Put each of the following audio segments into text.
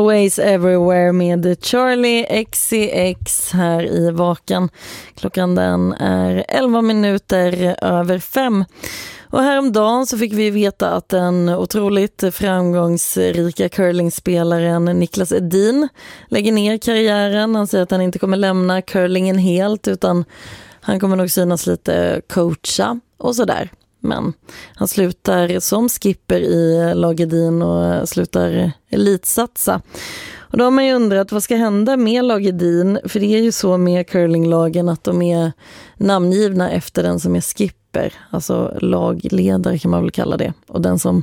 Always Everywhere med Charlie XCX här i Vaken. Klockan den är 11 minuter över 5. Och häromdagen så fick vi veta att den otroligt framgångsrika curlingspelaren Niklas Edin lägger ner karriären. Han säger att han inte kommer lämna curlingen helt, utan han kommer nog synas lite coacha och sådär. Men han slutar som skipper i Lag Edin och slutar elitsatsa. Och då har man ju undrat, vad ska hända med Lag Edin? För det är ju så med curlinglagen att de är namngivna efter den som är skipper. Alltså lagledare kan man väl kalla det. Och den som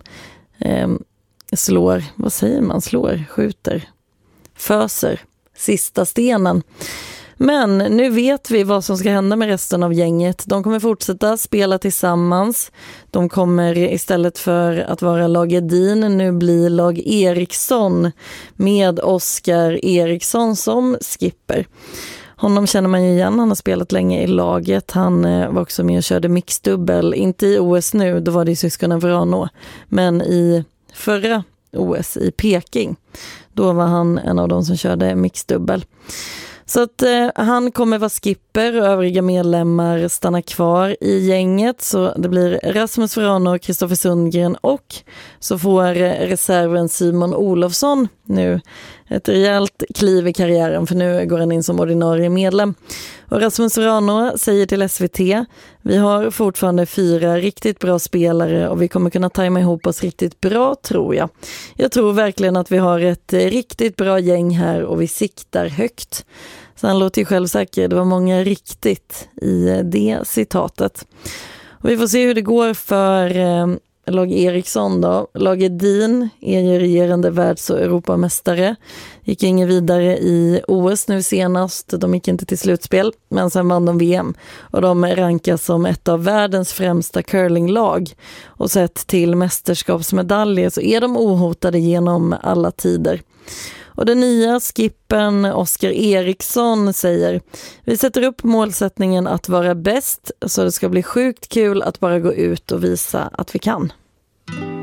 slår, vad säger man? Slår, skjuter, föser sista stenen. Men nu vet vi vad som ska hända med resten av gänget. De kommer fortsätta spela tillsammans. De kommer istället för att vara Lag Edin nu bli Lag Eriksson med Oskar Eriksson som skipper. Honom känner man ju igen, han har spelat länge i laget. Han var också med och körde mixdubbel, inte i OS nu, då var det i syskonen Vrano. Men i förra OS i Peking, då var han en av de som körde mixdubbel. Så att han kommer vara skipper och övriga medlemmar stannar kvar i gänget. Så det blir Rasmus Vrano och Kristoffer Sundgren, och så får reserven Simon Olofsson nu ett rejält kliv i karriären, för nu går han in som ordinarie medlem. Och Rasmus Vrano säger till SVT: vi har fortfarande 4 riktigt bra spelare och vi kommer kunna tajma ihop oss riktigt bra, tror jag. Jag tror verkligen att vi har ett riktigt bra gäng här och vi siktar högt. Så han låter ju självsäker, det var många riktigt i det citatet. Och vi får se hur det går för Lag Eriksson då. Lag Edin är ju regerande världs- och Europamästare. Gick ingen vidare i OS nu senast. De gick inte till slutspel, men sen vann de VM. Och de rankas som ett av världens främsta curlinglag. Och sett till mästerskapsmedaljer så är de ohotade genom alla tider. Och den nya skippen Oskar Eriksson säger: vi sätter upp målsättningen att vara bäst, så det ska bli sjukt kul att bara gå ut och visa att vi kan.